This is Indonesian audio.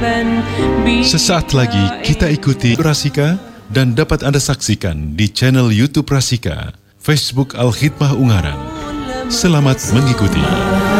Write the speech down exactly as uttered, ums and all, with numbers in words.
Sesaat lagi kita ikuti Rasika dan dapat Anda saksikan di channel YouTube Rasika, Facebook Al-Khidmah Ungaran. Selamat mengikuti.